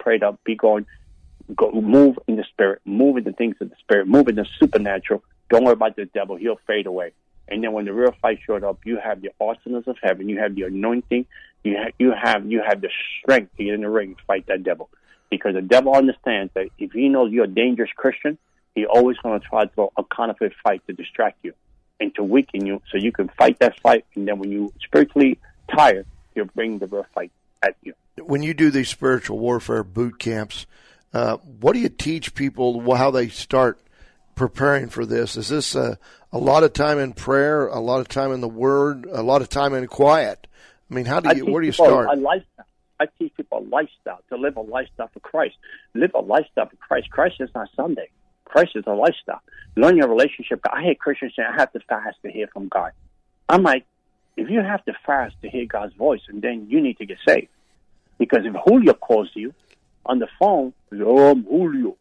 prayed up, go move in the Spirit, move in the things of the Spirit, move in the supernatural. Don't worry about the devil. He'll fade away. And then when the real fight showed up, you have the arsenals of heaven. You have the anointing. You have the strength to get in the ring and fight that devil. Because the devil understands that if he knows you're a dangerous Christian, he always going to try to throw a counterfeit fight to distract you and to weaken you so you can fight that fight. And then when you spiritually tired, he'll bring the real fight at you. When you do these spiritual warfare boot camps, what do you teach people how they start preparing for this? Is this a lot of time in prayer, a lot of time in the Word, a lot of time in quiet? I mean, where do you start? I teach people a lifestyle, to live a lifestyle for Christ. Live a lifestyle for Christ. Christ is not Sunday. Christ is a lifestyle. Learn your relationship. I hear Christians saying, I have to fast to hear from God. I'm like, if you have to fast to hear God's voice, and then you need to get saved. Because if Julio calls you on the phone, I'm Julio.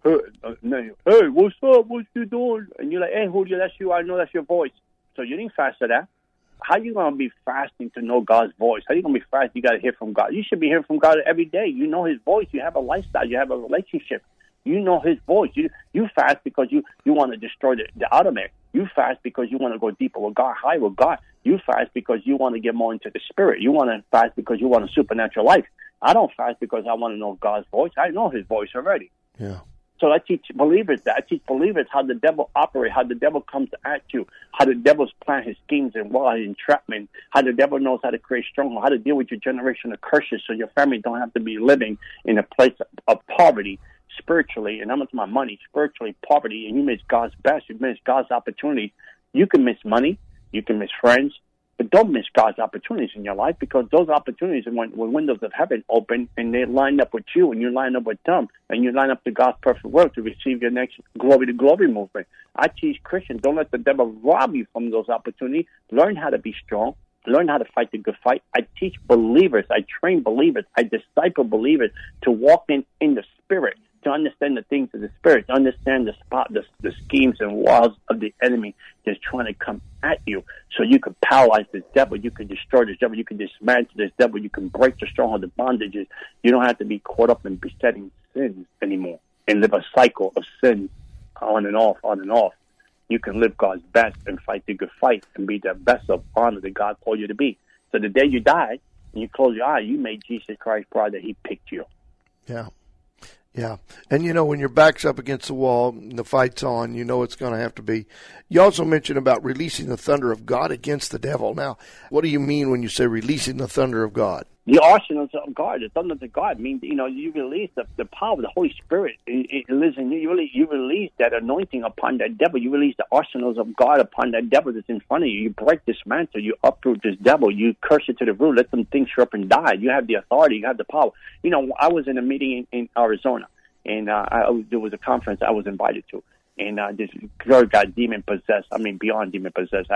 Hey, what's up? What you doing? And you're like, hey, Julio, that's you. I know that's your voice. So you didn't fast to that. How you going to be fasting to know God's voice? How you going to be fasting? You got to hear from God. You should be hearing from God every day. You know his voice. You have a lifestyle. You have a relationship. You know his voice. You fast because you want to destroy the outer man. You fast because you want to go deeper with God, higher with God. You fast because you want to get more into the Spirit. You want to fast because you want a supernatural life. I don't fast because I want to know God's voice. I know his voice already. Yeah. So I teach believers that. I teach believers how the devil operates, how the devil comes at you, how the devil's plan his schemes and his entrapment, how the devil knows how to create stronghold, how to deal with your generational curses so your family don't have to be living in a place of poverty spiritually, and I'm talking about money, spiritually, poverty, and you miss God's best, you miss God's opportunities. You can miss money, you can miss friends, but don't miss God's opportunities in your life, because those opportunities are when windows of heaven open and they line up with you and you line up with them and you line up to God's perfect will to receive your next glory to glory movement. I teach Christians, don't let the devil rob you from those opportunities. Learn how to be strong. Learn how to fight the good fight. I teach believers, I train believers, I disciple believers to walk in the Spirit, to understand the things of the Spirit, to understand the schemes and walls of the enemy that's trying to come at you, so you can paralyze this devil, you can destroy this devil, you can dismantle this devil, you can break the stronghold of bondages. You don't have to be caught up in besetting sins anymore and live a cycle of sin on and off, on and off. You can live God's best and fight the good fight and be the best of honor that God called you to be. So the day you die and you close your eye, you made Jesus Christ proud that he picked you. Yeah. Yeah. And, when your back's up against the wall and the fight's on, it's going to have to be. You also mentioned about releasing the thunder of God against the devil. Now, what do you mean when you say releasing the thunder of God? The arsenals of God, the thunder of God means, you release the power of the Holy Spirit. It lives in you. You release that anointing upon that devil. You release the arsenals of God upon that devil that's in front of you. You break this mantle. You uproot this devil. You curse it to the root. Let them things show up and die. You have the authority. You have the power. I was in a meeting in Arizona, and there was a conference I was invited to. And this girl got demon possessed. I mean, beyond demon possessed.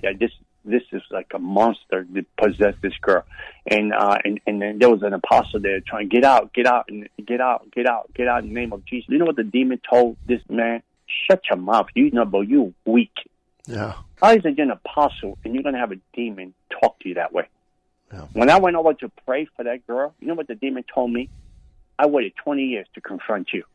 This is like a monster that possessed this girl. And then there was an apostle there trying to get out in the name of Jesus. You know what the demon told this man? Shut your mouth. You weak. Yeah. How is it you're an apostle and you're going to have a demon talk to you that way? Yeah. When I went over to pray for that girl, you know what the demon told me? I waited 20 years to confront you.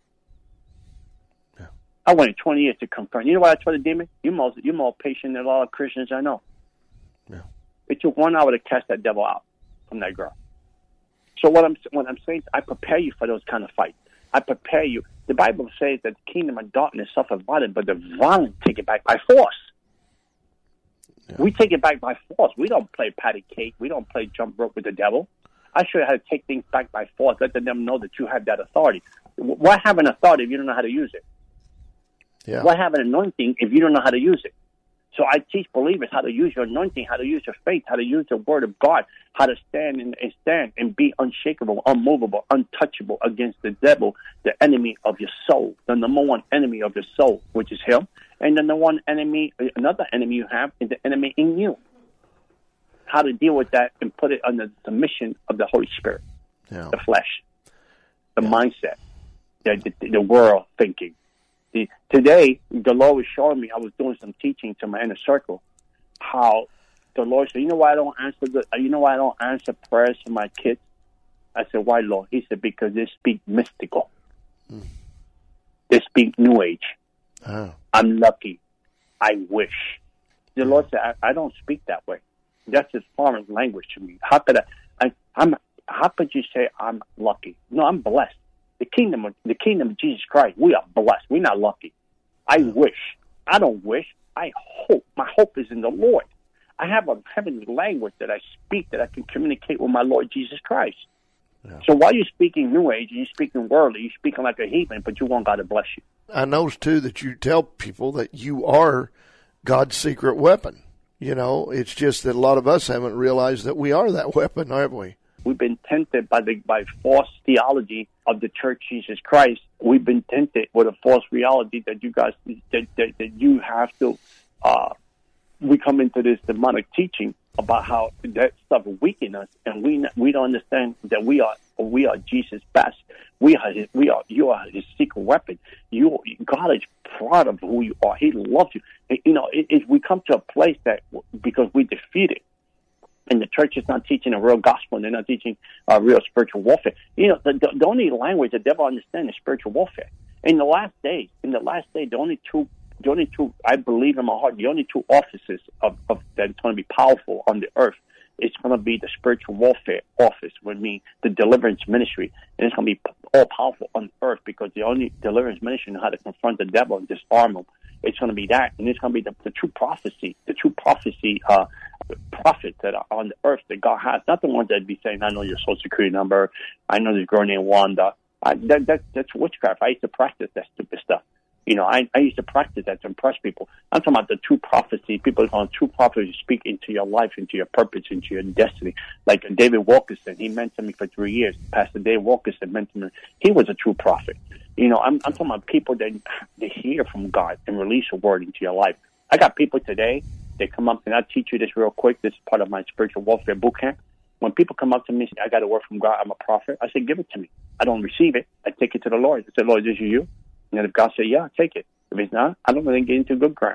Yeah. I waited 20 years to confront. You know what I told the demon? You're more patient than a lot of Christians I know. Yeah. It took 1 hour to cast that devil out from that girl. So what I'm saying, I prepare you for those kind of fights. I prepare you. The Bible says that the kingdom of darkness suffer violence, but the violent take it back by force. Yeah. We take it back by force. We don't play patty cake. We don't play jump rope with the devil. I show you how to take things back by force. Let them know that you have that authority. Why have an authority if you don't know how to use it? Yeah. Why have an anointing if you don't know how to use it? So I teach believers how to use your anointing, how to use your faith, how to use the word of God, how to stand and be unshakable, unmovable, untouchable against the devil, the enemy of your soul, the number one enemy of your soul, which is him. And then another enemy you have is the enemy in you. How to deal with that and put it under the submission of the Holy Spirit, the flesh, the mindset, the world thinking. Today, the Lord was showing me, I was doing some teaching to my inner circle, how the Lord said, you know why I don't answer prayers for my kids? I said, why, Lord? He said, because they speak mystical. They speak New Age. Oh. I'm lucky. I wish. The Lord said, I don't speak that way. That's a foreign language to me. How could how could you say I'm lucky? No, I'm blessed. The kingdom of Jesus Christ, we are blessed. We're not lucky. I wish. I don't wish. I hope. My hope is in the Lord. I have a heavenly language that I speak that I can communicate with my Lord Jesus Christ. Yeah. So while you're speaking New Age and you're speaking worldly, you're speaking like a heathen, but you want God to bless you. I notice, too, that you tell people that you are God's secret weapon. You know, it's just that a lot of us haven't realized that we are that weapon, have we? We've been tempted by false theology of the Church Jesus Christ. We've been tempted with a false reality that you guys that you have to. We come into this demonic teaching about how that stuff weakens us, and we don't understand that we are Jesus' best. You are His secret weapon. God is proud of who you are. He loves you. You know, if we come to a place that because we defeated. And the church is not teaching a real gospel, and they're not teaching real spiritual warfare. You know, the only language the devil understands is spiritual warfare. In the last day, the only two, I believe in my heart, the only two offices of that's going to be powerful on the earth, it's going to be the spiritual warfare office, with me, the deliverance ministry, and it's going to be all powerful on earth because the only deliverance ministry knows how to confront the devil and disarm him. It's going to be that, and it's going to be the true prophecy, prophets that are on the earth that God has. Not the ones that be saying, I know your social security number, I know this girl named Wanda. That's witchcraft. I used to practice that stupid stuff. You know, I used to practice that to impress people. I'm talking about the true prophecy. People on true prophecy speak into your life, into your purpose, into your destiny. Like David Wilkerson, he mentored me for 3 years. Pastor Dave Wilkerson mentored me. He was a true prophet. You know, I'm talking about people that they hear from God and release a word into your life. I got people today, they come up, and I'll teach you this real quick. This is part of my spiritual warfare boot camp. When people come up to me and say, I got a word from God, I'm a prophet, I say, give it to me. I don't receive it. I take it to the Lord. I say, Lord, this is you? And then if God says, yeah, take it. If it's not, I don't really get into good ground.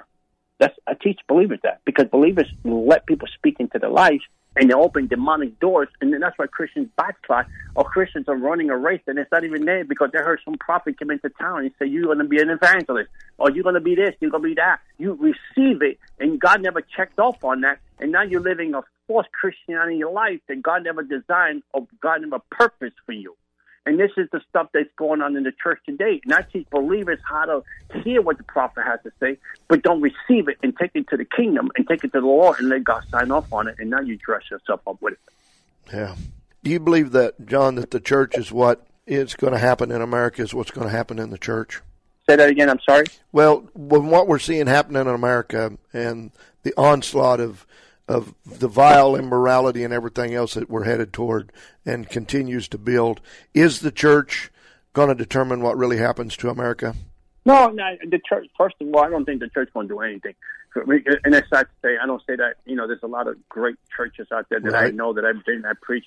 I teach believers that, because believers let people speak into their life, and they open demonic doors, and then that's why Christians backslide, or Christians are running a race, and it's not even there because they heard some prophet come into town and say, you're going to be an evangelist, or you're going to be this, you're going to be that. You receive it, and God never checked off on that, and now you're living a false Christianity in your life that God never designed or God never purposed for you. And this is the stuff that's going on in the church today. And I teach believers how to hear what the prophet has to say, but don't receive it and take it to the kingdom and take it to the Lord and let God sign off on it. And now you dress yourself up with it. Yeah. Do you believe that, John, that the church is what is going to happen in America is what's going to happen in the church? Say that again. I'm sorry. Well, when what we're seeing happening in America and the onslaught of the vile immorality and everything else that we're headed toward and continues to build, is the church going to determine what really happens to America? No, the church, first of all, I don't think the church is going to do anything. And that's not to say, I don't say that, you know, there's a lot of great churches out there that right. I know that I've been, I preach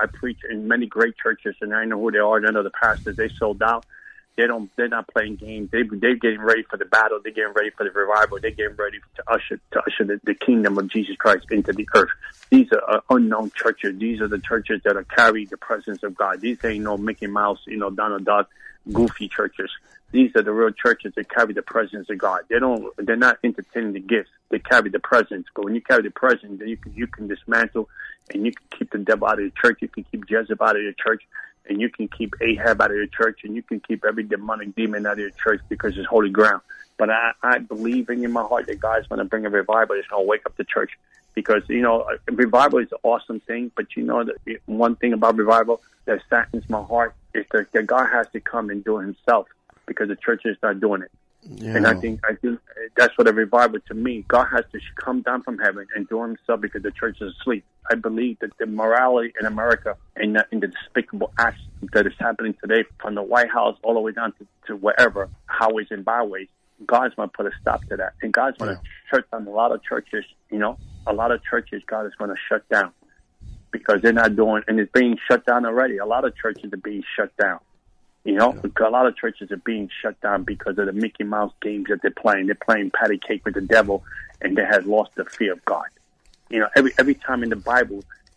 in many great churches, and I know who they are, and I know the pastors, they sold out. They're not playing games. They're getting ready for the battle. They're getting ready for the revival. They're getting ready to usher the kingdom of Jesus Christ into the earth. These are unknown churches. These are the churches that are carry the presence of God. These ain't no Mickey Mouse, you know, Donald Duck, goofy churches. These are the real churches that carry the presence of God. They're not entertaining the gifts. They carry the presence. But when you carry the presence, then you can dismantle, and you can keep the devil out of the church. You can keep Jezebel out of the church. And you can keep Ahab out of your church, and you can keep every demonic demon out of your church because it's holy ground. But I believe in my heart that God's going to bring a revival that's going to wake up the church, because, you know, revival is an awesome thing. But you know that one thing about revival that saddens my heart is that God has to come and do it himself, because the church is not doing it. Yeah. And I think that's what a revival to me. God has to come down from heaven and do himself, because the church is asleep. I believe that the morality in America and in the despicable acts that is happening today, from the White House all the way down to wherever, highways and byways, God's going to put a stop to that. And God's going to shut down a lot of churches, you know, a lot of churches God is going to shut down because they're not doing, and it's being shut down already. A lot of churches are being shut down. You know, a lot of churches are being shut down because of the Mickey Mouse games that they're playing. They're playing patty cake with the devil, and they have lost the fear of God. You know, every time in the Bible,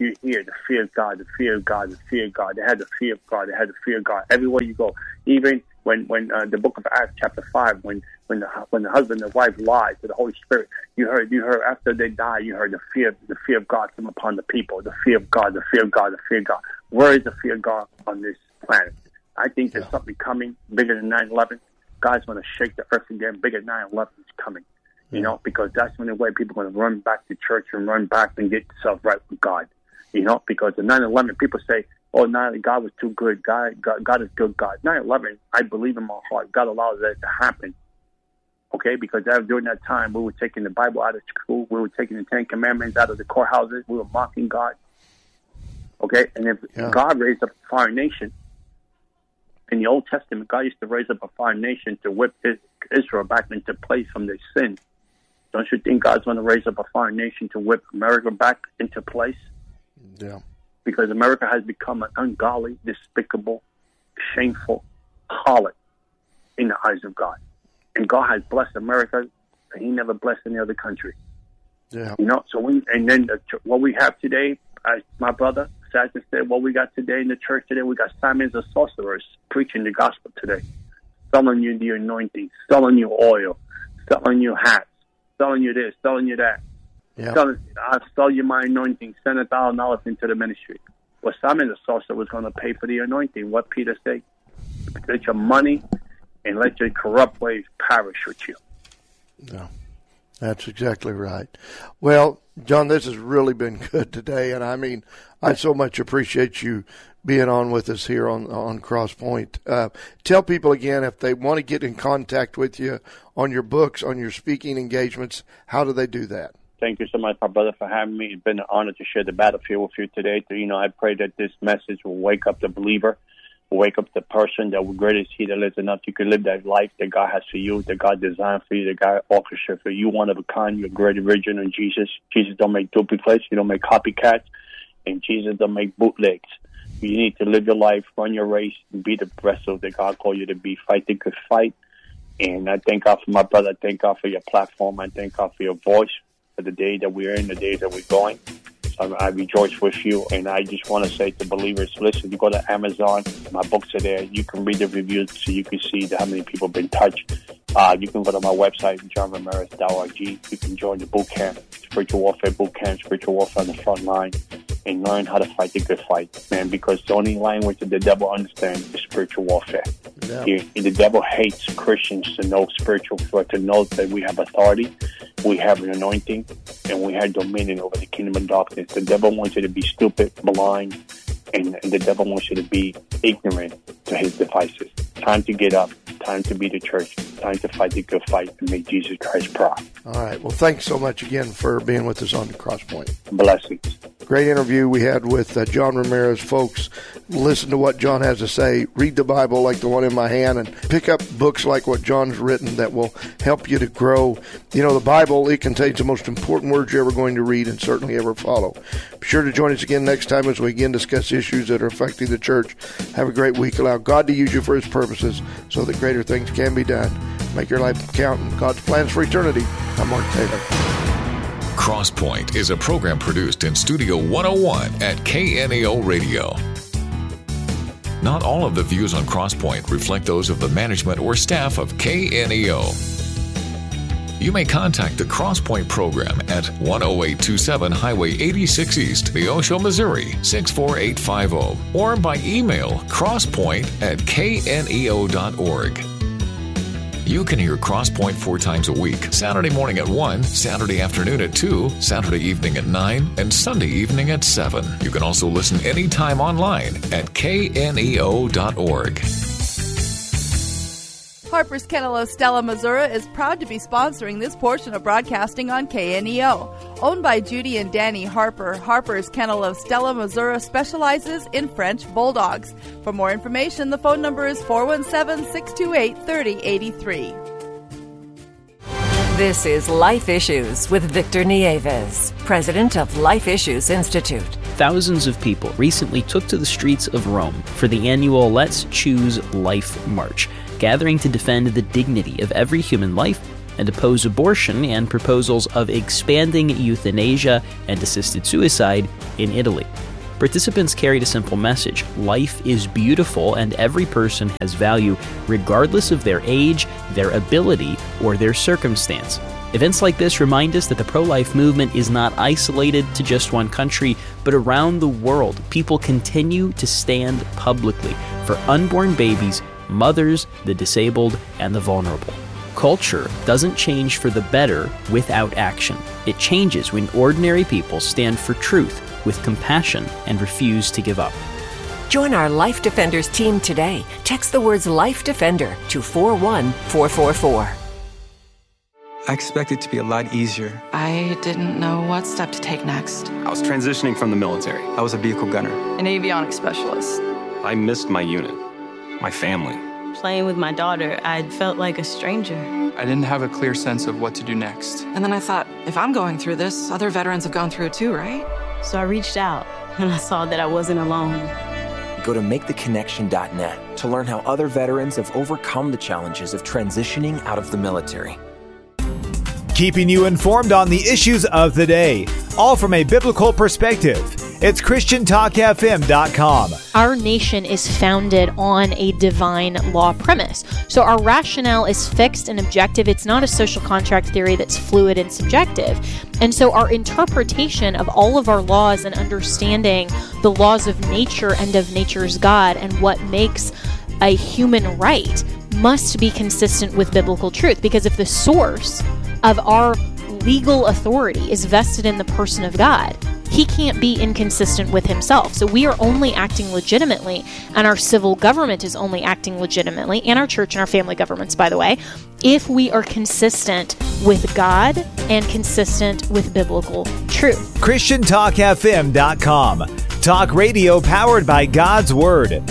you hear the fear of God, the fear of God, the fear of God. They had the fear of God. They had the fear of God everywhere you go. Even when the book of Acts chapter 5, when the husband and wife lied to the Holy Spirit, you heard after they died, you heard the fear of God come upon the people. The fear of God, the fear of God, the fear of God. Where is the fear of God on this planet? I think there's something coming bigger than 9/11. God's going to shake the earth again. Bigger than 9/11 is coming. You know, because that's the only way people are going to run back to church and run back and get themselves right with God. You know, because the 9/11, people say, oh, God was too good. God is good God. 9/11, I believe in my heart, God allowed that to happen. Okay, because during that time, we were taking the Bible out of school. We were taking the Ten Commandments out of the courthouses. We were mocking God. Okay, and if God raised up a foreign nation, in the Old Testament, God used to raise up a foreign nation to whip Israel back into place from their sin. Don't you think God's going to raise up a foreign nation to whip America back into place? Yeah. Because America has become an ungodly, despicable, shameful harlot in the eyes of God. And God has blessed America, and He never blessed any other country. Yeah. You know, so what we have today, my brother Sergeant said, what we got today in the church today, we got Simons the sorcerers preaching the gospel today, selling you the anointing, selling you oil, selling you hats, selling you this, selling you that. Yeah. I'll sell you my anointing, send $1,000 into the ministry. Well, Simon the sorcerer was going to pay for the anointing. What Peter said? Let your money and let your corrupt ways perish with you. No, that's exactly right. Well, John, this has really been good today, and I mean, I so much appreciate you being on with us here on CrossPoint. Tell people again, if they want to get in contact with you on your books, on your speaking engagements, how do they do that? Thank you so much, my brother, for having me. It's been an honor to share the battlefield with you today. I pray that this message will wake up the believer, will wake up the person that will great is He that lives enough. You can live that life that God has for you, that God designed for you, that God orchestrated for you. One of a kind. You're great original in Jesus. Jesus don't make duplicates. He don't make copycats. And Jesus don't make bootlegs. You need to live your life, run your race, and be the vessel that God called you to be. Fight the good fight. And I thank God for my brother. I thank God for your platform. I thank God for your voice, for the day that we're in, the days that we're going. So I rejoice with you. And I just want to say to believers, listen, you go to Amazon. My books are there. You can read the reviews so you can see how many people have been touched. You can go to my website, johnramirez.org. You can join the boot camp, Spiritual Warfare Boot Camp, Spiritual Warfare on the Front Line, and learn how to fight the good fight, man, because the only language that the devil understands is spiritual warfare. Yeah. The devil hates Christians to know spiritual, to know that we have authority, we have an anointing, and we have dominion over the kingdom of darkness. The devil wants you to be stupid, blind, and the devil wants you to be ignorant to his devices. Time to get up. Time to be the church. Time to fight the good fight and make Jesus Christ proud. All right. Well, thanks so much again for being with us on CrossPoint. Blessings. Great interview we had with John Ramirez. Folks, listen to what John has to say. Read the Bible like the one in my hand and pick up books like what John's written that will help you to grow. You know, the Bible, it contains the most important words you're ever going to read and certainly ever follow. Be sure to join us again next time as we again discuss issues that are affecting the church. Have a great week. Allow God to use you for His purposes so that greater things can be done. Make your life count in God's plans for eternity. I'm Mark Taylor. CrossPoint is a program produced in Studio 101 at KNEO Radio. Not all of the views on CrossPoint reflect those of the management or staff of KNEO. You may contact the CrossPoint program at 10827 Highway 86 East, Neosho, Missouri 64850, or by email crosspoint@kneo.org. You can hear CrossPoint 4 times a week, Saturday morning at 1, Saturday afternoon at 2, Saturday evening at 9, and Sunday evening at 7. You can also listen anytime online at kneo.org. Harper's Kennel of Stella, Missouri is proud to be sponsoring this portion of broadcasting on KNEO. Owned by Judy and Danny Harper, Harper's Kennel of Stella, Missouri specializes in French Bulldogs. For more information, the phone number is 417-628-3083. This is Life Issues with Victor Nieves, president of Life Issues Institute. Thousands of people recently took to the streets of Rome for the annual Let's Choose Life March, gathering to defend the dignity of every human life and oppose abortion and proposals of expanding euthanasia and assisted suicide in Italy. Participants carried a simple message: life is beautiful and every person has value regardless of their age, their ability, or their circumstance. Events like this remind us that the pro-life movement is not isolated to just one country, but around the world, people continue to stand publicly for unborn babies, mothers, the disabled, and the vulnerable. Culture doesn't change for the better without action. It changes when ordinary people stand for truth with compassion and refuse to give up. Join our Life Defenders team today. Text the words Life Defender to 41444. I expected it to be a lot easier. I didn't know what step to take next. I was transitioning from the military. I was a vehicle gunner. An avionics specialist. I missed my unit, my family. Playing with my daughter, I felt like a stranger. I didn't have a clear sense of what to do next. And then I thought, if I'm going through this, other veterans have gone through it too, right? So I reached out, and I saw that I wasn't alone. Go to MakeTheConnection.net to learn how other veterans have overcome the challenges of transitioning out of the military. Keeping you informed on the issues of the day, all from a biblical perspective. It's ChristianTalkFM.com. Our nation is founded on a divine law premise. So our rationale is fixed and objective. It's not a social contract theory that's fluid and subjective. And so our interpretation of all of our laws and understanding the laws of nature and of nature's God and what makes a human right must be consistent with biblical truth. Because if the source of our legal authority is vested in the person of God, he can't be inconsistent with himself. So we are only acting legitimately, and our civil government is only acting legitimately, and our church and our family governments, by the way, if we are consistent with God and consistent with biblical truth. ChristianTalkFM.com. Talk radio powered by God's Word.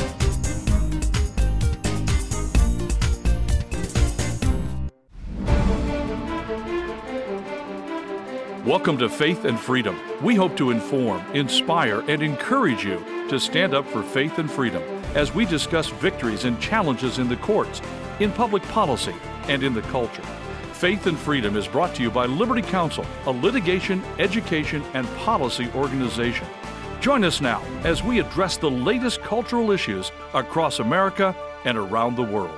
Welcome to Faith and Freedom. We hope to inform, inspire, and encourage you to stand up for faith and freedom as we discuss victories and challenges in the courts, in public policy, and in the culture. Faith and Freedom is brought to you by Liberty Counsel, a litigation, education, and policy organization. Join us now as we address the latest cultural issues across America and around the world.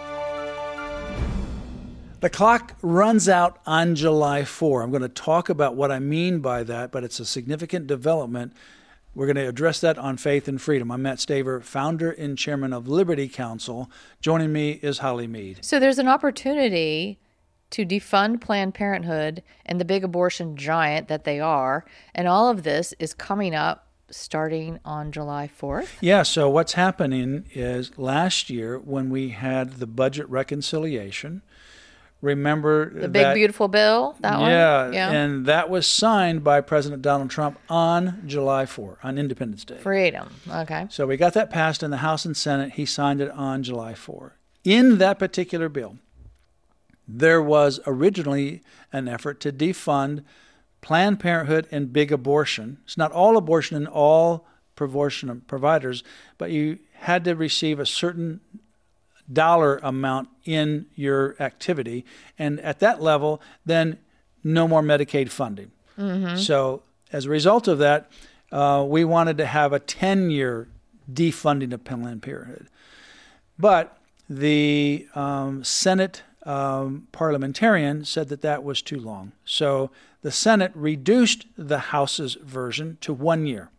The clock runs out on July 4. I'm going to talk about what I mean by that, but it's a significant development. We're going to address that on Faith and Freedom. I'm Matt Staver, founder and chairman of Liberty Counsel. Joining me is Holly Mead. So there's an opportunity to defund Planned Parenthood and the big abortion giant that they are, and all of this is coming up starting on July 4th? Yeah, so what's happening is last year when we had the budget reconciliation, remember the big beautiful bill, that one? Yeah, and that was signed by President Donald Trump on July 4, on Independence Day. Freedom, okay. So we got that passed in the House and Senate. He signed it on July 4. In that particular bill, there was originally an effort to defund Planned Parenthood and big abortion. It's not all abortion and all abortion providers, but you had to receive a certain dollar amount in your activity, and at that level, then no more Medicaid funding. Mm-hmm. So as a result of that, we wanted to have a 10-year defunding of Planned Parenthood. But the Senate parliamentarian said that that was too long. So the Senate reduced the House's version to 1 year.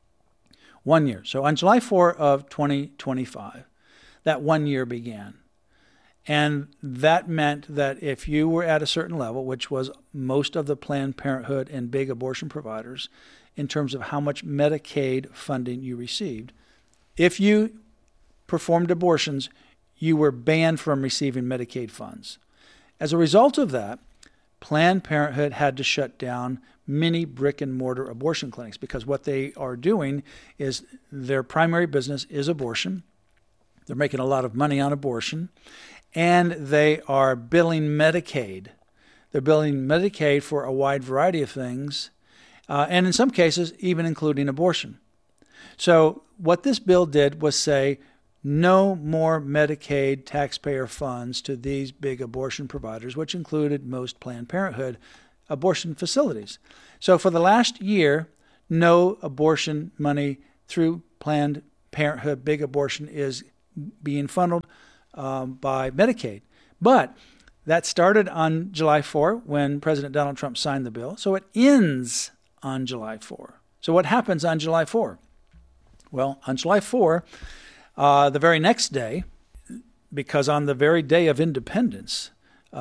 1 year. So on July 4 of 2025, that 1 year began. And that meant that if you were at a certain level, which was most of the Planned Parenthood and big abortion providers, in terms of how much Medicaid funding you received, if you performed abortions, you were banned from receiving Medicaid funds. As a result of that, Planned Parenthood had to shut down many brick-and-mortar abortion clinics because what they are doing is their primary business is abortion. They're making a lot of money on abortion, and they are billing Medicaid. They're billing Medicaid for a wide variety of things, and in some cases, even including abortion. So what this bill did was say, no more Medicaid taxpayer funds to these big abortion providers, which included most Planned Parenthood abortion facilities. So for the last year, no abortion money through Planned Parenthood, big abortion, is being funneled by Medicaid. But that started on July 4 when President Donald Trump signed the bill. So it ends on July 4. So what happens on July 4? Well, on July 4, the very next day, because on the very day of independence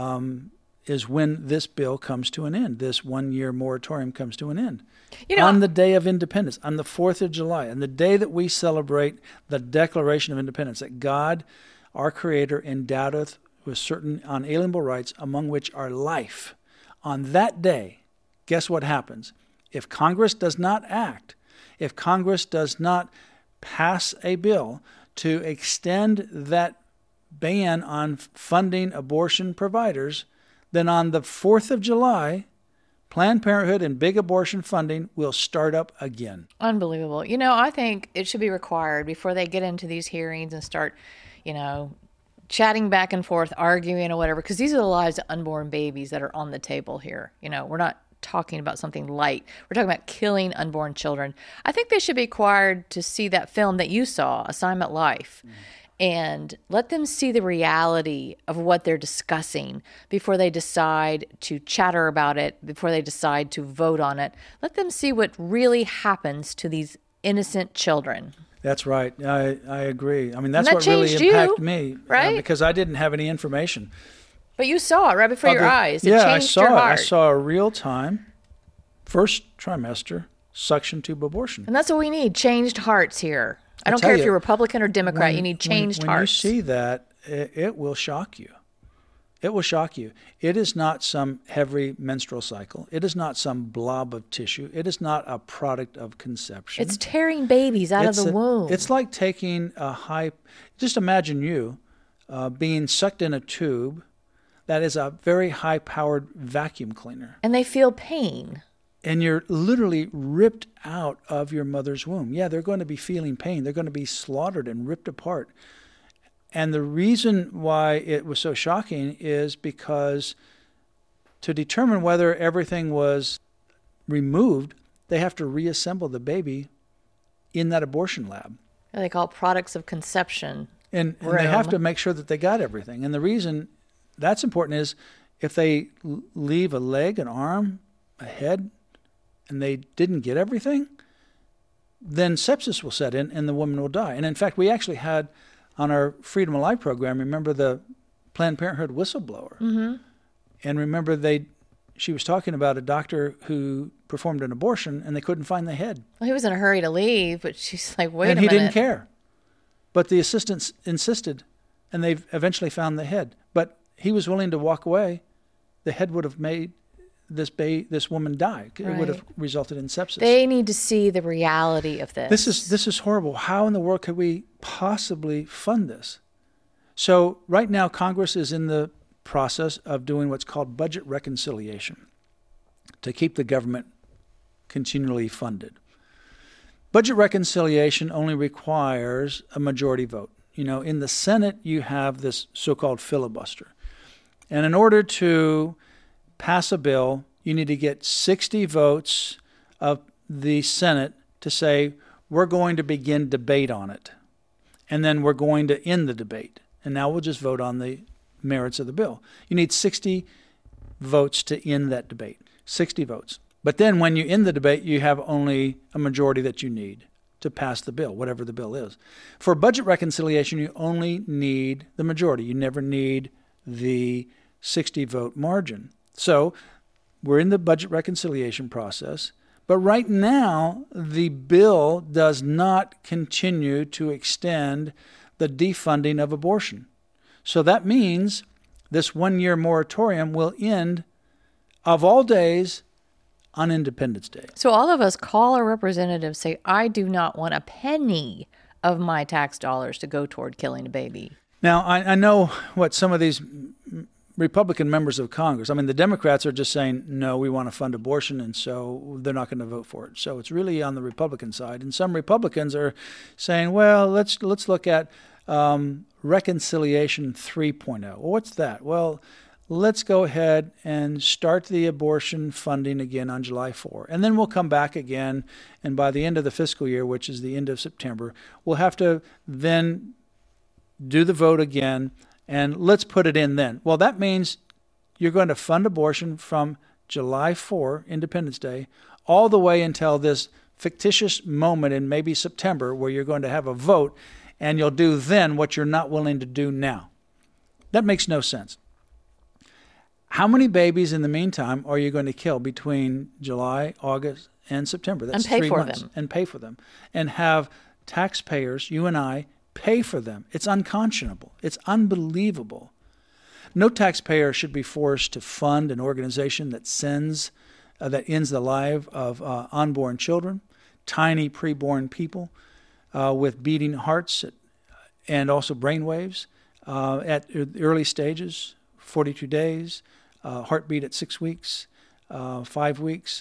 is when this bill comes to an end. This 1-year moratorium comes to an end. On the day of independence, on the 4th of July, on the day that we celebrate the Declaration of Independence, that God, our Creator, endowed us with certain unalienable rights, among which are life. On that day, guess what happens? If Congress does not act, if Congress does not pass a bill to extend that ban on funding abortion providers, then on the 4th of July, Planned Parenthood and big abortion funding will start up again. Unbelievable. I think it should be required before they get into these hearings and start, chatting back and forth, arguing or whatever, because these are the lives of unborn babies that are on the table here. We're not talking about something light. We're talking about killing unborn children. I think they should be required to see that film that you saw, Assignment Life, and let them see the reality of what they're discussing before they decide to chatter about it, before they decide to vote on it. Let them see what really happens to these innocent children. That's right. I agree. I mean, that's what really impacted me, right? Because I didn't have any information. But you saw it right before your eyes. It changed your heart. I saw a real-time, first trimester, suction tube abortion. And that's what we need, changed hearts here. I don't care if you're Republican or Democrat. You need changed hearts. When you see that, it will shock you. It will shock you. It is not some heavy menstrual cycle. It is not some blob of tissue. It is not a product of conception. It's tearing babies out of the womb. It's like taking just imagine you being sucked in a tube that is a very high-powered vacuum cleaner. And they feel pain. And you're literally ripped out of your mother's womb. Yeah, they're going to be feeling pain. They're going to be slaughtered and ripped apart. And the reason why it was so shocking is because to determine whether everything was removed, they have to reassemble the baby in that abortion lab. They call it products of conception. And they have to make sure that they got everything. And the reason that's important is if they leave a leg, an arm, a head, and they didn't get everything, then sepsis will set in and the woman will die. And in fact, we actually had on our Freedom Alive program, remember the Planned Parenthood whistleblower? Mm-hmm. And remember she was talking about a doctor who performed an abortion and they couldn't find the head. Well, he was in a hurry to leave, but she's like, wait a minute. And he didn't care. But the assistants insisted, and they eventually found the head. But he was willing to walk away. The head would have made this woman die. It would have resulted in sepsis. They need to see the reality of this. This is horrible. How in the world could we possibly fund this? So right now, Congress is in the process of doing what's called budget reconciliation to keep the government continually funded. Budget reconciliation only requires a majority vote. In the Senate, you have this so-called filibuster. And in order to pass a bill, you need to get 60 votes of the Senate to say, we're going to begin debate on it. And then we're going to end the debate. And now we'll just vote on the merits of the bill. You need 60 votes to end that debate. 60 votes. But then when you end the debate, you have only a majority that you need to pass the bill, whatever the bill is. For budget reconciliation, you only need the majority. You never need the 60-vote margin. So we're in the budget reconciliation process. But right now, the bill does not continue to extend the defunding of abortion. So that means this 1-year moratorium will end, of all days, on Independence Day. So all of us call our representatives, say, I do not want a penny of my tax dollars to go toward killing a baby. Now, I know what some of these Republican members of Congress, the Democrats are just saying, no, we want to fund abortion, and so they're not going to vote for it. So it's really on the Republican side. And some Republicans are saying, well, let's look at Reconciliation 3.0. Well, what's that? Well, let's go ahead and start the abortion funding again on July 4. And then we'll come back again, and by the end of the fiscal year, which is the end of September, we'll have to then do the vote again, and let's put it in then. Well, that means you're going to fund abortion from July 4, Independence Day, all the way until this fictitious moment in maybe September where you're going to have a vote, and you'll do then what you're not willing to do now. That makes no sense. How many babies in the meantime are you going to kill between July, August, and September? That's and pay 3 for months. them. And pay for them. And have taxpayers, you and I, pay for them. It's unconscionable. It's unbelievable. No taxpayer should be forced to fund an organization that ends the life of unborn children, tiny preborn people with beating hearts and also brain waves at early stages, 42 days, heartbeat at 6 weeks, 5 weeks.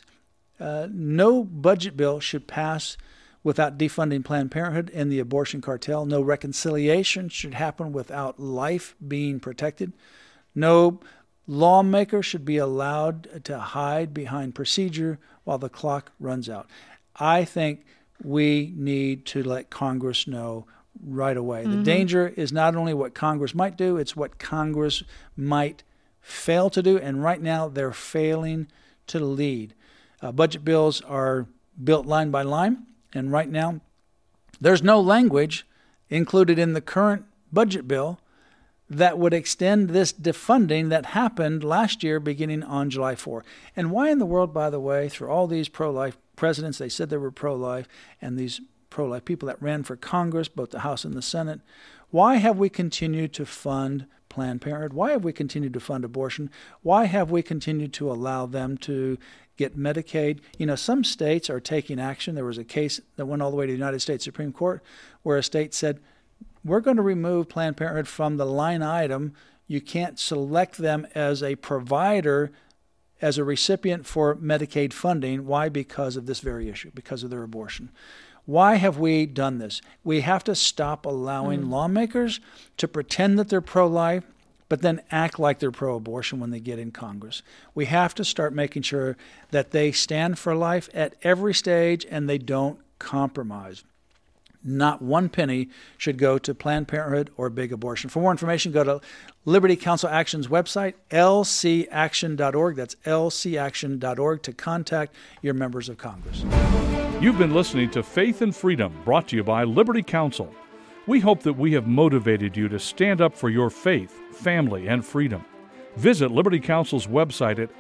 No budget bill should pass without defunding Planned Parenthood and the abortion cartel. No reconciliation should happen without life being protected. No lawmaker should be allowed to hide behind procedure while the clock runs out. I think we need to let Congress know right away. The danger is not only what Congress might do, it's what Congress might fail to do, and right now they're failing to lead. Budget bills are built line by line, and right now there's no language included in the current budget bill that would extend this defunding that happened last year beginning on July 4. And why in the world, by the way, through all these pro-life presidents, they said they were pro-life, and these pro-life people that ran for Congress, both the House and the Senate, why have we continued to fund Planned Parenthood? Why have we continued to fund abortion? Why have we continued to allow them to get Medicaid? You know, some states are taking action. There was a case that went all the way to the United States Supreme Court where a state said, we're going to remove Planned Parenthood from the line item. You can't select them as a provider, as a recipient for Medicaid funding. Why? Because of this very issue, because of their abortion. Why have we done this? We have to stop allowing lawmakers to pretend that they're pro-life, but then act like they're pro-abortion when they get in Congress. We have to start making sure that they stand for life at every stage and they don't compromise. Not one penny should go to Planned Parenthood or big abortion. For more information, go to Liberty Counsel Action's website, lcaction.org. That's lcaction.org to contact your members of Congress. You've been listening to Faith and Freedom, brought to you by Liberty Counsel. We hope that we have motivated you to stand up for your faith, family, and freedom. Visit Liberty Counsel's website at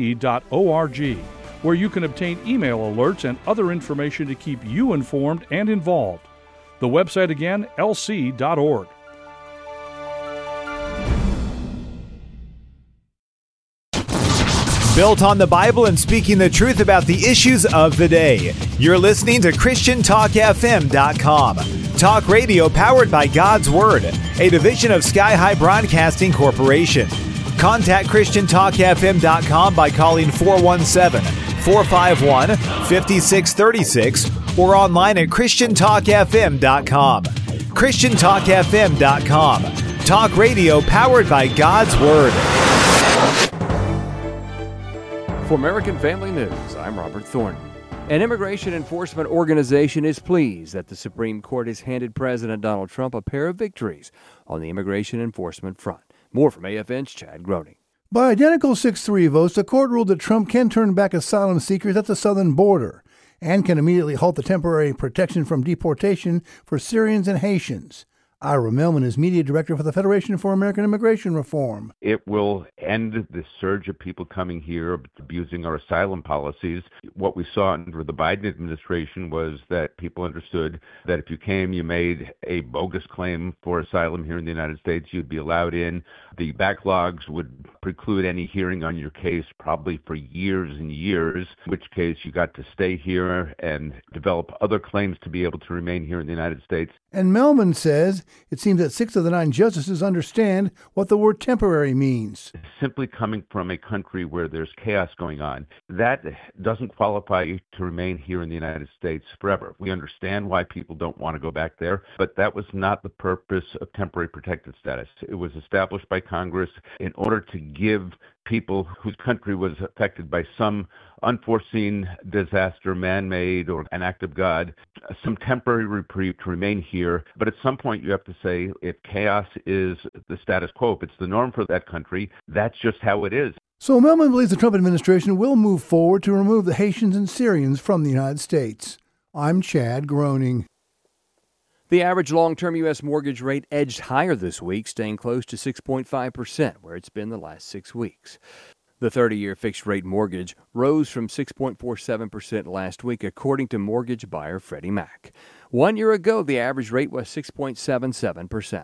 lc.org, where you can obtain email alerts and other information to keep you informed and involved. The website again, lc.org. Built on the Bible and speaking the truth about the issues of the day. You're listening to ChristianTalkFM.com. Talk radio powered by God's Word, a division of Sky High Broadcasting Corporation. Contact ChristianTalkFM.com by calling 417-451-5636 or online at ChristianTalkFM.com. ChristianTalkFM.com. Talk radio powered by God's Word. For American Family News, I'm Robert Thornton. An immigration enforcement organization is pleased that the Supreme Court has handed President Donald Trump a pair of victories on the immigration enforcement front. More from AFN's Chad Groening. By identical 6-3 votes, the court ruled that Trump can turn back asylum seekers at the southern border and can immediately halt the temporary protection from deportation for Syrians and Haitians. Ira Millman is media director for the Federation for American Immigration Reform. It will end the surge of people coming here, abusing our asylum policies. What we saw under the Biden administration was that people understood that if you came, you made a bogus claim for asylum here in the United States, you'd be allowed in. The backlogs would preclude any hearing on your case probably for years and years, in which case you got to stay here and develop other claims to be able to remain here in the United States. And Millman says it seems that 6 of the 9 justices understand what the word temporary means. Simply coming from a country where there's chaos going on, that doesn't qualify you to remain here in the United States forever. We understand why people don't want to go back there, but that was not the purpose of temporary protected status. It was established by Congress in order to give people whose country was affected by some unforeseen disaster, man-made or an act of God, some temporary reprieve to remain here. But at some point you have to say, if chaos is the status quo, if it's the norm for that country, that's just how it is. So Melman believes the Trump administration will move forward to remove the Haitians and Syrians from the United States. I'm Chad Groening. The average long-term U.S. mortgage rate edged higher this week, staying close to 6.5%, where it's been the last 6 weeks. The 30-year fixed-rate mortgage rose from 6.47% last week, according to mortgage buyer Freddie Mac. 1 year ago, the average rate was 6.77%.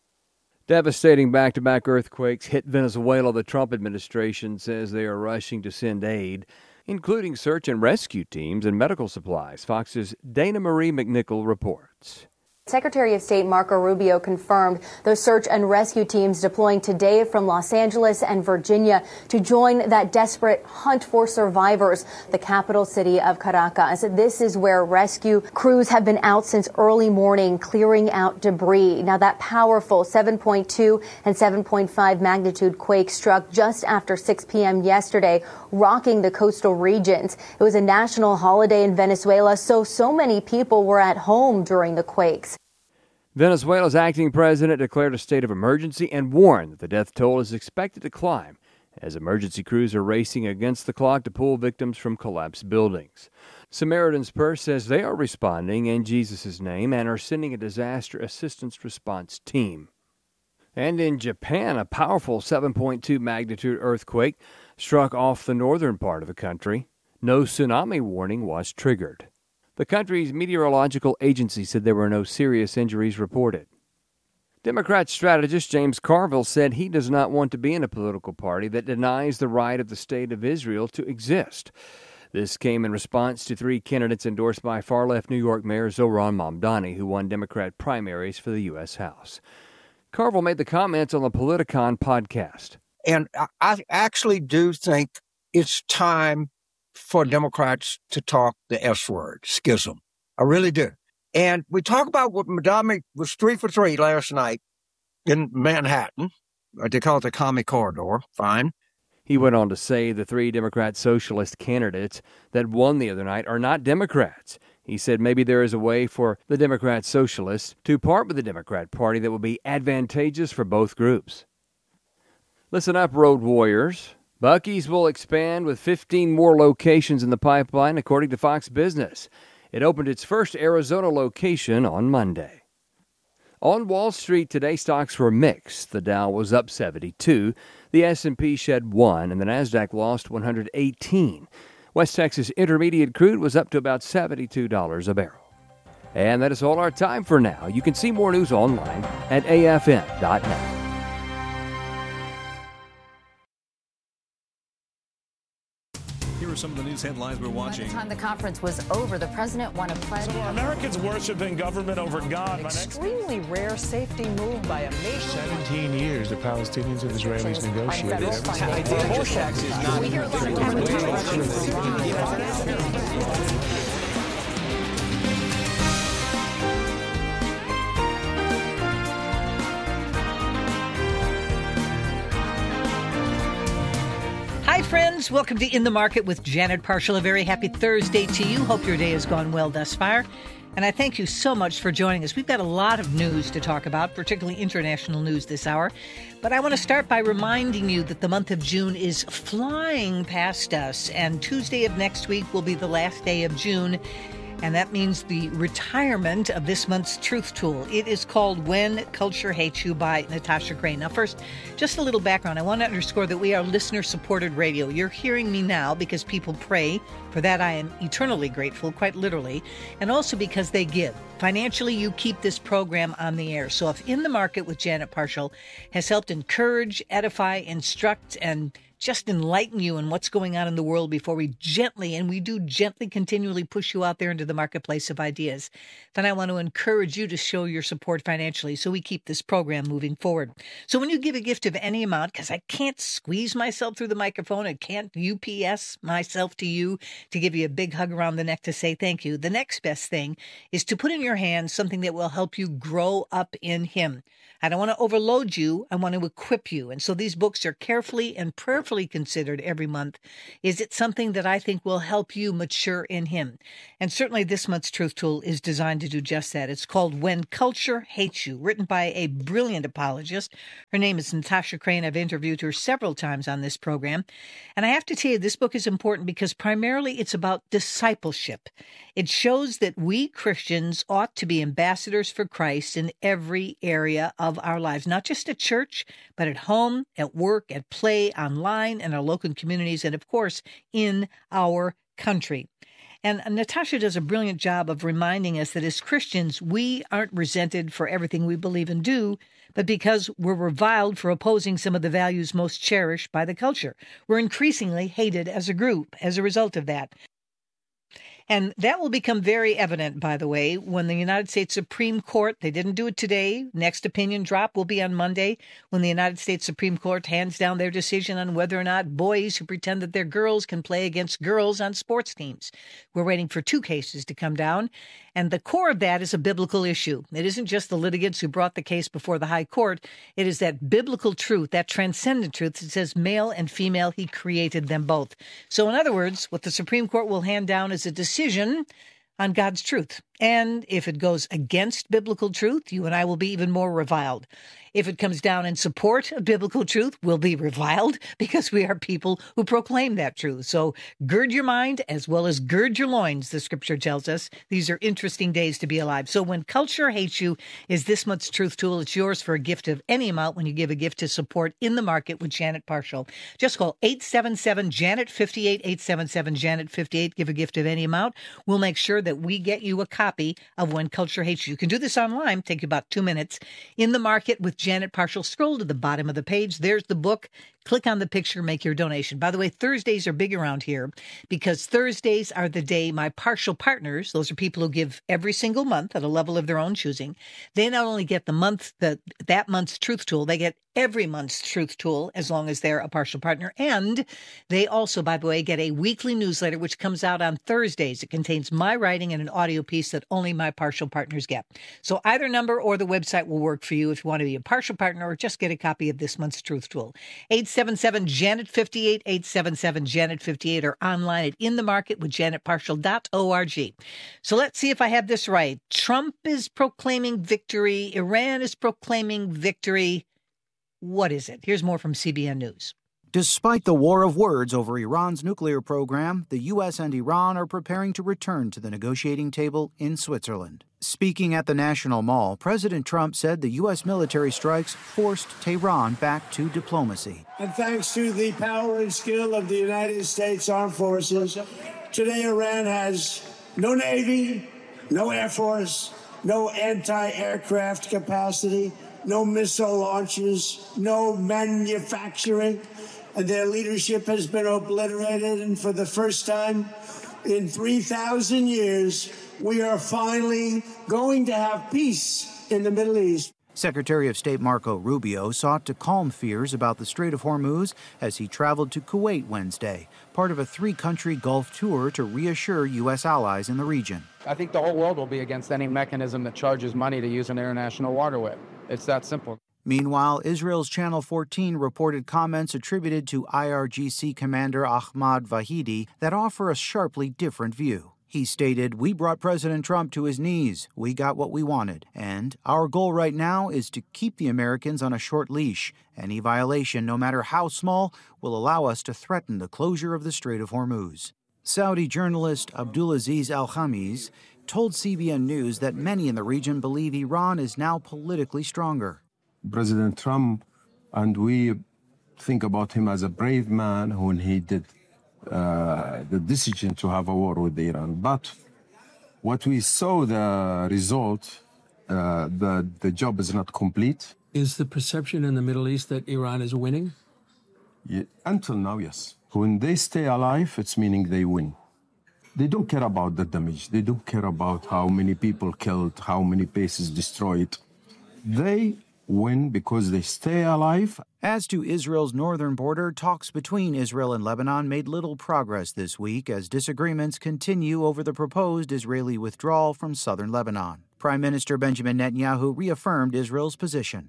Devastating back-to-back earthquakes hit Venezuela. The Trump administration says they are rushing to send aid, including search and rescue teams and medical supplies. Fox's Dana Marie McNichol reports. Secretary of State Marco Rubio confirmed those search and rescue teams deploying today from Los Angeles and Virginia to join that desperate hunt for survivors, the capital city of Caracas. This is where rescue crews have been out since early morning clearing out debris. Now, that powerful 7.2 and 7.5 magnitude quake struck just after 6 p.m. yesterday, rocking the coastal regions. It was a national holiday in Venezuela, so many people were at home during the quakes. Venezuela's acting president declared a state of emergency and warned that the death toll is expected to climb as emergency crews are racing against the clock to pull victims from collapsed buildings. Samaritan's Purse says they are responding in Jesus' name and are sending a disaster assistance response team. And in Japan, a powerful 7.2 magnitude earthquake struck off the northern part of the country. No tsunami warning was triggered. The country's meteorological agency said there were no serious injuries reported. Democrat strategist James Carville said he does not want to be in a political party that denies the right of the State of Israel to exist. This came in response to 3 candidates endorsed by far-left New York Mayor Zohran Mamdani, who won Democrat primaries for the U.S. House. Carville made the comments on the Politicon podcast. And I actually do think it's time for Democrats to talk the S word, schism. I really do. And we talk about what Mamdani was 3 for 3 last night in Manhattan. They call it the Commie Corridor. Fine. He went on to say the 3 Democrat socialist candidates that won the other night are not Democrats. He said maybe there is a way for the Democrat socialists to part with the Democrat Party that will be advantageous for both groups. Listen up, Road Warriors. Buc-ee's will expand with 15 more locations in the pipeline, according to Fox Business. It opened its first Arizona location on Monday. On Wall Street today, stocks were mixed. The Dow was up 72, the S&P shed 1, and the Nasdaq lost 118. West Texas Intermediate crude was up to about $72 a barrel. And that is all our time for now. You can see more news online at afn.net. Here are some of the news headlines we're watching. By the time the conference was over, the president won a pledge. So are Americans worshiping government over God? An extremely rare safety move by a nation. 17 years the Palestinians and Israelis negotiated. Hi, friends. Welcome to In the Market with Janet Parshall. A very happy Thursday to you. Hope your day has gone well thus far. And I thank you so much for joining us. We've got a lot of news to talk about, particularly international news this hour. But I want to start by reminding you that the month of June is flying past us. And Tuesday of next week will be the last day of June. And that means the retirement of this month's Truth Tool. It is called When Culture Hates You by Natasha Gray. Now, first, just a little background. I want to underscore that we are listener-supported radio. You're hearing me now because people pray. For that, I am eternally grateful, quite literally, and also because they give. Financially, you keep this program on the air. So if In the Market with Janet Parshall has helped encourage, edify, instruct, and just enlighten you on what's going on in the world before we gently continually push you out there into the marketplace of ideas, then I want to encourage you to show your support financially so we keep this program moving forward. So when you give a gift of any amount, because I can't squeeze myself through the microphone, I can't UPS myself to you to give you a big hug around the neck to say thank you, the next best thing is to put in your hands something that will help you grow up in Him. I don't want to overload you. I want to equip you. And so these books are carefully and prayerfully considered every month. Is it something that I think will help you mature in Him? And certainly this month's Truth Tool is designed to do just that. It's called When Culture Hates You, written by a brilliant apologist. Her name is Natasha Crane. I've interviewed her several times on this program. And I have to tell you, this book is important because primarily it's about discipleship. It shows that we Christians ought to be ambassadors for Christ in every area of our lives, not just at church, but at home, at work, at play, online, in our local communities, and of course, in our country. And Natasha does a brilliant job of reminding us that as Christians, we aren't resented for everything we believe and do, but because we're reviled for opposing some of the values most cherished by the culture. We're increasingly hated as a group as a result of that. And that will become very evident, by the way, when the United States Supreme Court, they didn't do it today, next opinion drop will be on Monday, when the United States Supreme Court hands down their decision on whether or not boys who pretend that they're girls can play against girls on sports teams. We're waiting for 2 cases to come down, and the core of that is a biblical issue. It isn't just the litigants who brought the case before the high court. It is that biblical truth, that transcendent truth that says male and female, He created them both. So in other words, what the Supreme Court will hand down is a decision on God's truth. And if it goes against biblical truth, you and I will be even more reviled. If it comes down in support of biblical truth, we'll be reviled because we are people who proclaim that truth. So gird your mind as well as gird your loins, the scripture tells us. These are interesting days to be alive. So When Culture Hates You is this month's Truth Tool. It's yours for a gift of any amount when you give a gift to support In the Market with Janet Parshall. Just call 877-JANET-58, 877-JANET-58. Give a gift of any amount. We'll make sure that we get you a copy of When Culture Hates You. You can do this online. Take you about 2 minutes. In the Market with Janet Parshall. Scroll to the bottom of the page. There's the book. Click on the picture, make your donation. By the way, Thursdays are big around here because Thursdays are the day my partial partners, those are people who give every single month at a level of their own choosing, they not only get that month's Truth Tool, they get every month's Truth Tool as long as they're a partial partner. And they also, by the way, get a weekly newsletter which comes out on Thursdays. It contains my writing and an audio piece that only my partial partners get. So either number or the website will work for you if you want to be a partial partner or just get a copy of this month's Truth Tool. 877-JANET-58, 877-JANET-58, or online at inthemarketwithjanetparshall.org. So let's see if I have this right. Trump is proclaiming victory. Iran is proclaiming victory. What is it? Here's more from CBN News. Despite the war of words over Iran's nuclear program, the U.S. and Iran are preparing to return to the negotiating table in Switzerland. Speaking at the National Mall, President Trump said the U.S. military strikes forced Tehran back to diplomacy. And thanks to the power and skill of the United States Armed Forces, today Iran has no Navy, no Air Force, no anti-aircraft capacity, no missile launches, no manufacturing, and their leadership has been obliterated. And for the first time in 3,000 years, we are finally going to have peace in the Middle East. Secretary of State Marco Rubio sought to calm fears about the Strait of Hormuz as he traveled to Kuwait Wednesday, part of a 3-country Gulf tour to reassure U.S. allies in the region. I think the whole world will be against any mechanism that charges money to use an international waterway. It's that simple. Meanwhile, Israel's Channel 14 reported comments attributed to IRGC Commander Ahmad Vahidi that offer a sharply different view. He stated, "We brought President Trump to his knees. We got what we wanted. And our goal right now is to keep the Americans on a short leash. Any violation, no matter how small, will allow us to threaten the closure of the Strait of Hormuz." Saudi journalist Abdulaziz Al-Khamis told CBN News that many in the region believe Iran is now politically stronger. President Trump, and we think about him as a brave man when he did the decision to have a war with Iran. But what we saw, the result, the job is not complete. Is the perception in the Middle East that Iran is winning? Until now, yes. When they stay alive, it's meaning they win. They don't care about the damage. They don't care about how many people killed, how many bases destroyed. They win because they stay alive. As to Israel's northern border, talks between Israel and Lebanon made little progress this week as disagreements continue over the proposed Israeli withdrawal from southern Lebanon. Prime Minister Benjamin Netanyahu reaffirmed Israel's position.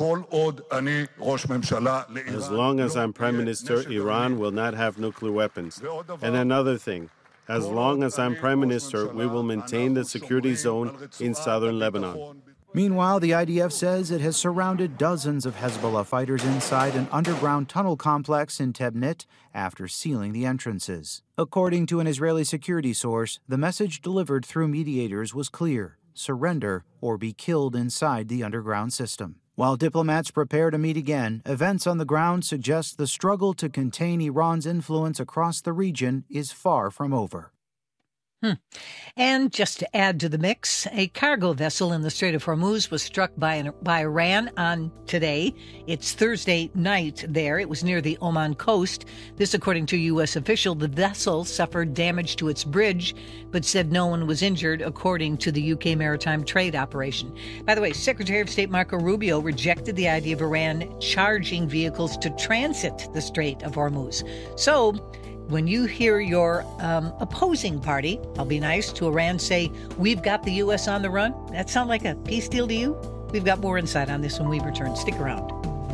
As long as I'm Prime Minister, Iran will not have nuclear weapons. And another thing, as long as I'm Prime Minister, we will maintain the security zone in southern Lebanon. Meanwhile, the IDF says it has surrounded dozens of Hezbollah fighters inside an underground tunnel complex in Tebnit after sealing the entrances. According to an Israeli security source, the message delivered through mediators was clear: surrender or be killed inside the underground system. While diplomats prepare to meet again, events on the ground suggest the struggle to contain Iran's influence across the region is far from over. And just to add to the mix, a cargo vessel in the Strait of Hormuz was struck by Iran on today. It's Thursday night there. It was near the Oman coast. This, according to a U.S. official. The vessel suffered damage to its bridge, but said no one was injured, according to the UK Maritime Trade Operation. By the way, Secretary of State Marco Rubio rejected the idea of Iran charging vehicles to transit the Strait of Hormuz. So, when you hear your opposing party, I'll be nice, to Iran say, we've got the U.S. on the run, that sound like a peace deal to you? We've got more insight on this when we return. Stick around.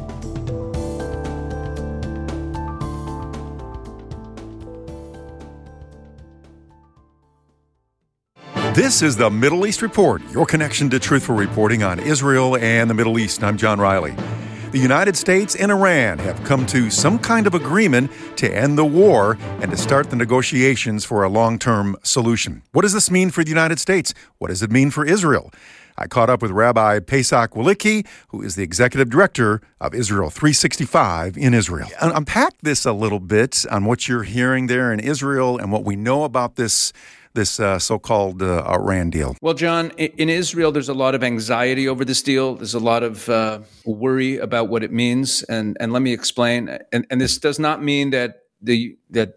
This is the Middle East Report, your connection to truthful reporting on Israel and the Middle East. I'm John Riley. The United States and Iran have come to some kind of agreement to end the war and to start the negotiations for a long-term solution. What does this mean for the United States? What does it mean for Israel? I caught up with Rabbi Pesach Walicki, who is the executive director of Israel 365 in Israel. Unpack this a little bit on what you're hearing there in Israel and what we know about this so-called Iran deal. Well, John, in Israel, there's a lot of anxiety over this deal. There's a lot of worry about what it means. And let me explain. And this does not mean that the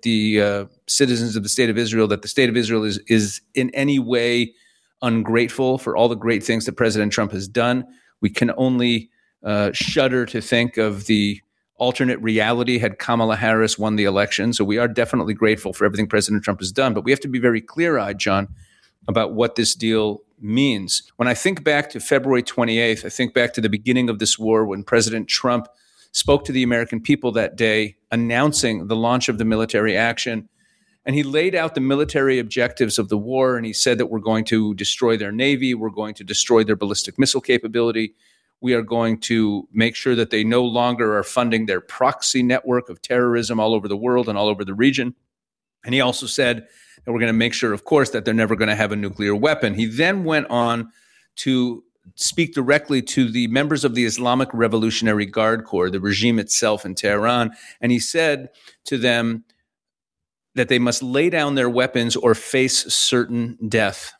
citizens of the State of Israel, that the State of Israel is in any way ungrateful for all the great things that President Trump has done. We can only shudder to think of the alternate reality had Kamala Harris won the election. So we are definitely grateful for everything President Trump has done. But we have to be very clear-eyed, John, about what this deal means. When I think back to February 28th, I think back to the beginning of this war when President Trump spoke to the American people that day, announcing the launch of the military action. And he laid out the military objectives of the war. And he said that we're going to destroy their Navy. We're going to destroy their ballistic missile capability. We are going to make sure that they no longer are funding their proxy network of terrorism all over the world and all over the region. And he also said that we're going to make sure, of course, that they're never going to have a nuclear weapon. He then went on to speak directly to the members of the Islamic Revolutionary Guard Corps, the regime itself in Tehran. And he said to them that they must lay down their weapons or face certain death.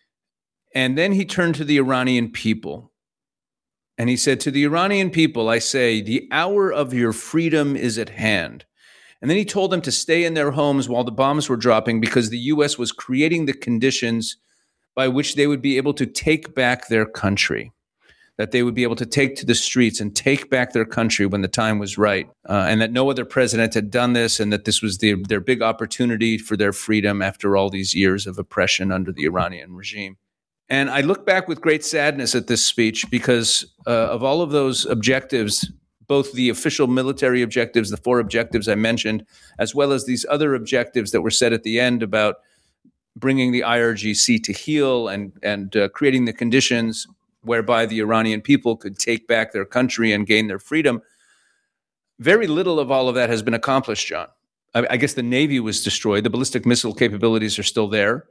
And then he turned to the Iranian people. And he said, to the Iranian people, I say, the hour of your freedom is at hand. And then he told them to stay in their homes while the bombs were dropping because the U.S. was creating the conditions by which they would be able to take back their country, that they would be able to take to the streets and take back their country when the time was right, and that no other president had done this, and that this was their big opportunity for their freedom after all these years of oppression under the Iranian regime. And I look back with great sadness at this speech because of all of those objectives, both the official military objectives, the 4 objectives I mentioned, as well as these other objectives that were set at the end about bringing the IRGC to heel and creating the conditions whereby the Iranian people could take back their country and gain their freedom. Very little of all of that has been accomplished, John. I guess the Navy was destroyed. The ballistic missile capabilities are still there.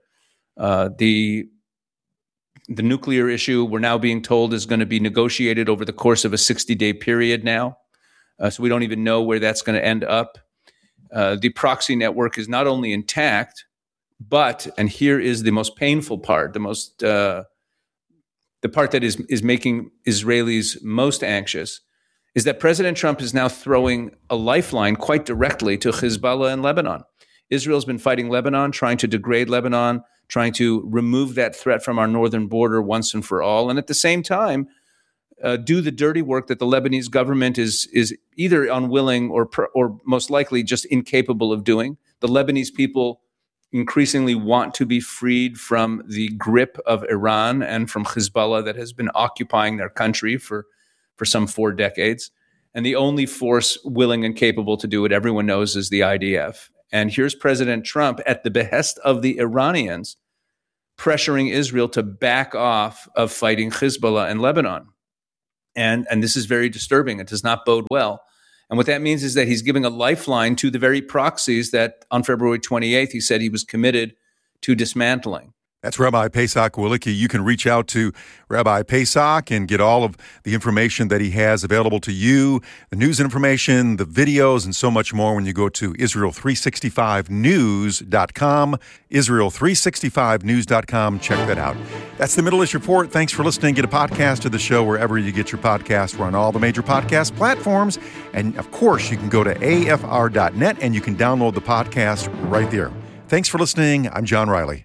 The nuclear issue, we're now being told, is going to be negotiated over the course of a 60-day period now. So we don't even know where that's going to end up. The proxy network is not only intact, but, and here is the most painful part, the part that is making Israelis most anxious, is that President Trump is now throwing a lifeline quite directly to Hezbollah in Lebanon. Israel's been fighting Lebanon, trying to degrade Lebanon, trying to remove that threat from our northern border once and for all. And at the same time, do the dirty work that the Lebanese government is either unwilling or most likely just incapable of doing. The Lebanese people increasingly want to be freed from the grip of Iran and from Hezbollah that has been occupying their country for some 4 decades. And the only force willing and capable to do it, everyone knows, is the IDF. And here's President Trump at the behest of the Iranians pressuring Israel to back off of fighting Hezbollah in Lebanon. And this is very disturbing. It does not bode well. And what that means is that he's giving a lifeline to the very proxies that on February 28th, he said he was committed to dismantling. That's Rabbi Pesach Wielicki. You can reach out to Rabbi Pesach and get all of the information that he has available to you, the news information, the videos, and so much more when you go to Israel365news.com, Israel365news.com. Check that out. That's the Middle East Report. Thanks for listening. Get a podcast of the show wherever you get your podcast. We're on all the major podcast platforms. And, of course, you can go to afr.net and you can download the podcast right there. Thanks for listening. I'm John Riley.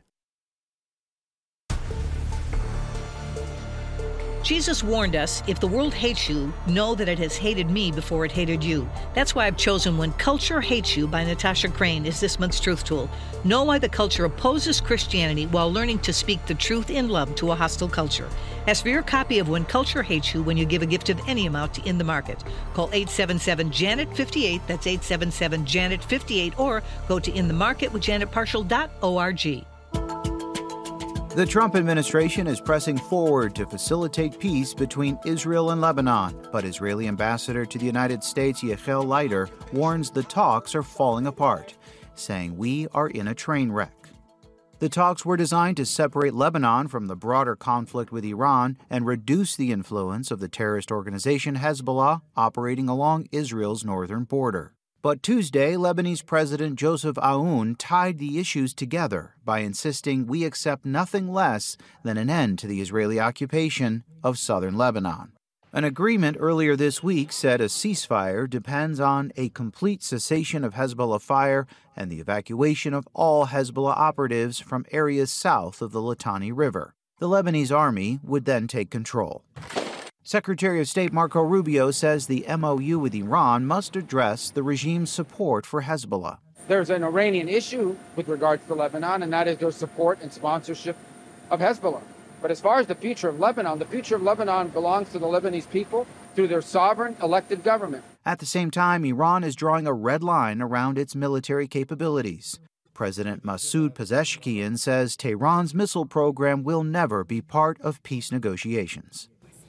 Jesus warned us, if the world hates you, know that it has hated me before it hated you. That's why I've chosen When Culture Hates You by Natasha Crane as this month's Truth Tool. Know why the culture opposes Christianity while learning to speak the truth in love to a hostile culture. Ask for your copy of When Culture Hates You when you give a gift of any amount to In the Market. Call 877-JANET-58, that's 877-JANET-58, or go to inthemarketwithjanetparshall.org. The Trump administration is pressing forward to facilitate peace between Israel and Lebanon, but Israeli ambassador to the United States Yechiel Leiter warns the talks are falling apart, saying we are in a train wreck. The talks were designed to separate Lebanon from the broader conflict with Iran and reduce the influence of the terrorist organization Hezbollah operating along Israel's northern border. But Tuesday, Lebanese President Joseph Aoun tied the issues together by insisting we accept nothing less than an end to the Israeli occupation of southern Lebanon. An agreement earlier this week said a ceasefire depends on a complete cessation of Hezbollah fire and the evacuation of all Hezbollah operatives from areas south of the Litani River. The Lebanese army would then take control. Secretary of State Marco Rubio says the MOU with Iran must address the regime's support for Hezbollah. There's an Iranian issue with regards to Lebanon, and that is their support and sponsorship of Hezbollah. But as far as the future of Lebanon belongs to the Lebanese people through their sovereign elected government. At the same time, Iran is drawing a red line around its military capabilities. President Masoud Pezeshkian says Tehran's missile program will never be part of peace negotiations.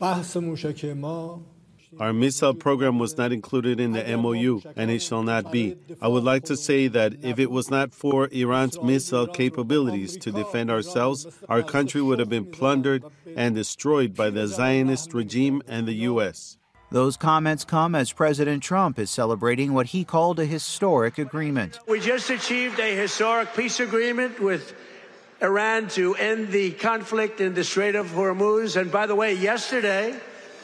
Our missile program was not included in the MOU, and it shall not be. I would like to say that if it was not for Iran's missile capabilities to defend ourselves, our country would have been plundered and destroyed by the Zionist regime and the U.S. Those comments come as President Trump is celebrating what he called a historic agreement. We just achieved a historic peace agreement with Iran to end the conflict in the Strait of Hormuz. And by the way, yesterday,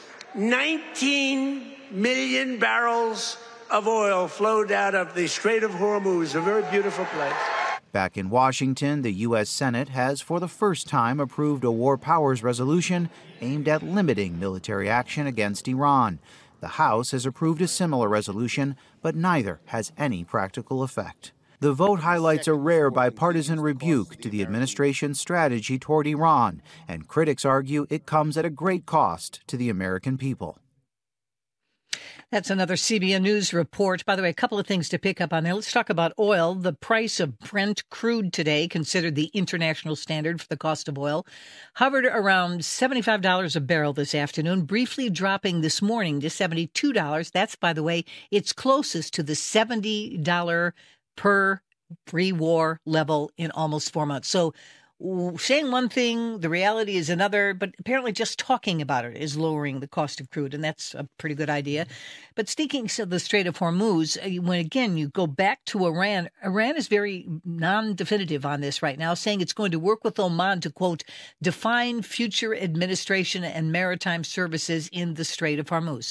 19 million barrels of oil flowed out of the Strait of Hormuz, a very beautiful place. Back in Washington, the U.S. Senate has for the first time approved a war powers resolution aimed at limiting military action against Iran. The House has approved a similar resolution, but neither has any practical effect. The vote highlights a rare bipartisan rebuke to the administration's strategy toward Iran, and critics argue it comes at a great cost to the American people. That's another CBN News report. By the way, a couple of things to pick up on there. Let's talk about oil. The price of Brent crude today, considered the international standard for the cost of oil, hovered around $75 a barrel this afternoon, briefly dropping this morning to $72. That's, by the way, it's closest to the $70 per pre-war level in almost 4 months. So saying one thing, the reality is another, but apparently just talking about it is lowering the cost of crude, and that's a pretty good idea. But speaking of the Strait of Hormuz, when again you go back to Iran is very non-definitive on this right now, saying it's going to work with Oman to, quote, define future administration and maritime services in the Strait of Hormuz.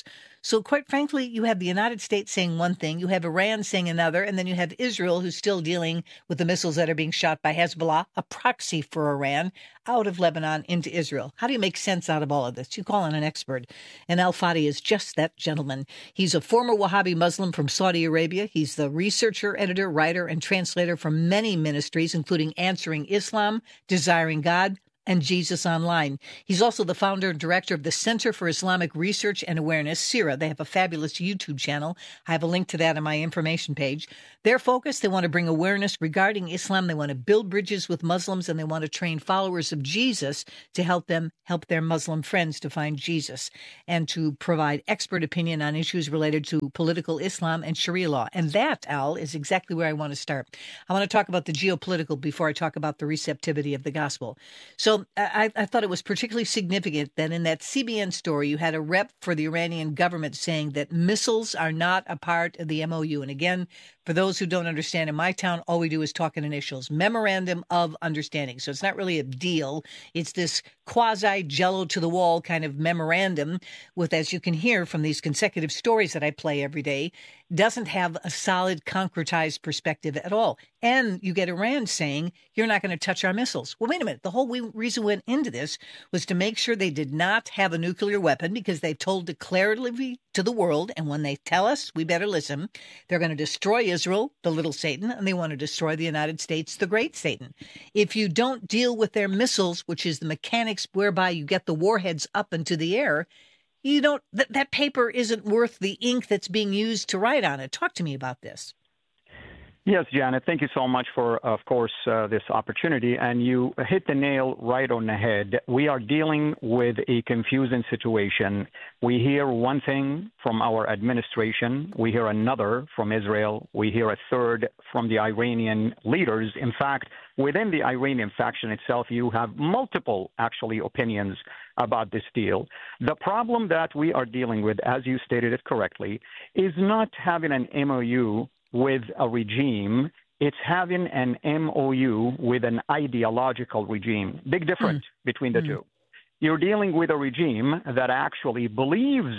So quite frankly, you have the United States saying one thing, you have Iran saying another, and then you have Israel who's still dealing with the missiles that are being shot by Hezbollah, a proxy for Iran, out of Lebanon into Israel. How do you make sense out of all of this? You call on an expert. And Al-Fadi is just that gentleman. He's a former Wahhabi Muslim from Saudi Arabia. He's the researcher, editor, writer, and translator for many ministries, including Answering Islam, Desiring God, and Jesus Online. He's also the founder and director of the Center for Islamic Research and Awareness, CIRA. They have a fabulous YouTube channel. I have a link to that on my information page. Their focus, they want to bring awareness regarding Islam. They want to build bridges with Muslims, and they want to train followers of Jesus to help them help their Muslim friends to find Jesus and to provide expert opinion on issues related to political Islam and Sharia law. And that, Al, is exactly where I want to start. I want to talk about the geopolitical before I talk about the receptivity of the gospel. So I thought it was particularly significant that in that CBN story, you had a rep for the Iranian government saying that missiles are not a part of the MOU. And again, for those who don't understand, in my town, all we do is talk in initials. Memorandum of Understanding. So it's not really a deal. It's this quasi-jello to the wall kind of memorandum with, as you can hear from these consecutive stories that I play every day, doesn't have a solid concretized perspective at all. And you get Iran saying, you're not going to touch our missiles. Well, wait a minute. The whole reason we went into this was to make sure they did not have a nuclear weapon, because they've told declaratively to the world, and when they tell us, we better listen, they're going to destroy Israel, the little Satan, and they want to destroy the United States, the great Satan. If you don't deal with their missiles, which is the mechanics whereby you get the warheads up into the air, you don't. That paper isn't worth the ink that's being used to write on it. Talk to me about this. Yes, Janet, thank you so much for, of course, this opportunity. And you hit the nail right on the head. We are dealing with a confusing situation. We hear one thing from our administration. We hear another from Israel. We hear a third from the Iranian leaders. In fact, within the Iranian faction itself, you have multiple, actually, opinions about this deal. The problem that we are dealing with, as you stated it correctly, is not having an MOU with a regime. It's having an MOU with an ideological regime. Big difference between the two. You're dealing with a regime that actually believes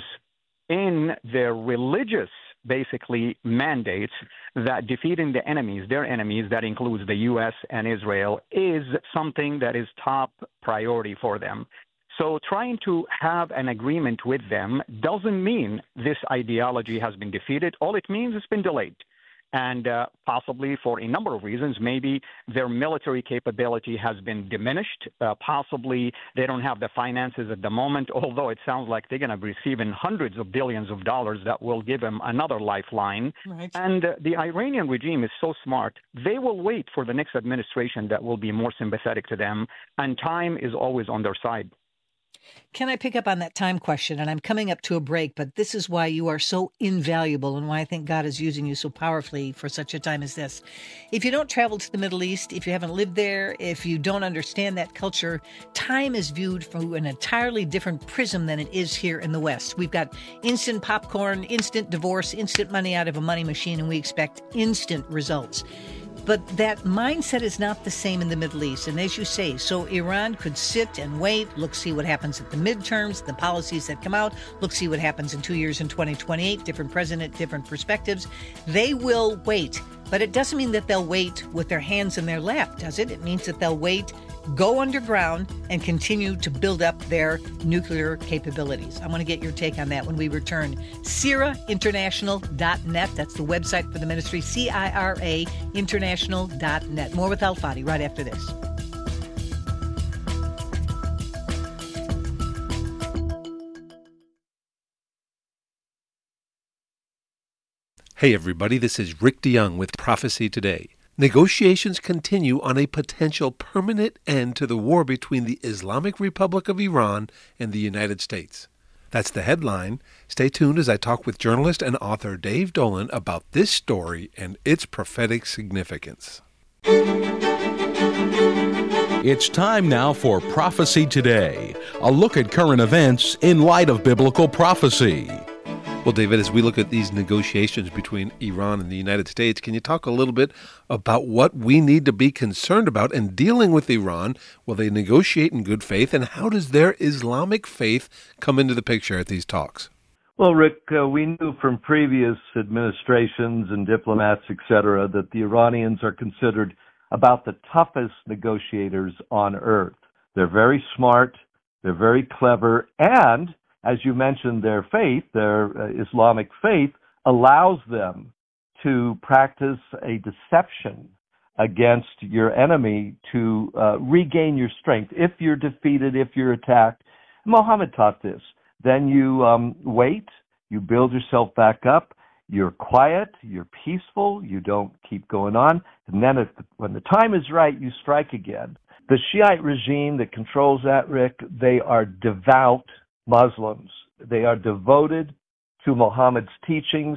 in their religious, basically, mandates that defeating the enemies, their enemies, that includes the U.S. and Israel, is something that is top priority for them. So trying to have an agreement with them doesn't mean this ideology has been defeated. All it means it's been delayed. And possibly for a number of reasons, maybe their military capability has been diminished. Possibly they don't have the finances at the moment, although it sounds like they're going to be receiving hundreds of billions of dollars that will give them another lifeline. Right. And the Iranian regime is so smart, they will wait for the next administration that will be more sympathetic to them, and time is always on their side. Can I pick up on that time question? And I'm coming up to a break, but this is why you are so invaluable and why I think God is using you so powerfully for such a time as this. If you don't travel to the Middle East, if you haven't lived there, if you don't understand that culture, time is viewed through an entirely different prism than it is here in the West. We've got instant popcorn, instant divorce, instant money out of a money machine, and we expect instant results. But that mindset is not the same in the Middle East. And as you say, so Iran could sit and wait, look, see what happens at the midterms, the policies that come out, look, see what happens in 2 years in 2028, different president, different perspectives. They will wait. But it doesn't mean that they'll wait with their hands in their lap, does it? It means that they'll wait, go underground, and continue to build up their nuclear capabilities. I want to get your take on that when we return. CIRAinternational.net. That's the website for the ministry, CIRA International.net. More with Al-Fadi right after this. Hey everybody, this is Rick DeYoung with Prophecy Today. Negotiations continue on a potential permanent end to the war between the Islamic Republic of Iran and the United States. That's the headline. Stay tuned as I talk with journalist and author Dave Dolan about this story and its prophetic significance. It's time now for Prophecy Today, a look at current events in light of biblical prophecy. Well, David, as we look at these negotiations between Iran and the United States, can you talk a little bit about what we need to be concerned about in dealing with Iran? Will they negotiate in good faith, and how does their Islamic faith come into the picture at these talks? Well, Rick, we knew from previous administrations and diplomats, et cetera, that the Iranians are considered about the toughest negotiators on earth. They're very smart, they're very clever, and, as you mentioned, their faith, their Islamic faith, allows them to practice a deception against your enemy to regain your strength. If you're defeated, if you're attacked, Muhammad taught this. Then you wait, you build yourself back up, you're quiet, you're peaceful, you don't keep going on, and then when the time is right, you strike again. The Shiite regime that controls that, Rick, they are devout Muslims. They are devoted to Muhammad's teachings.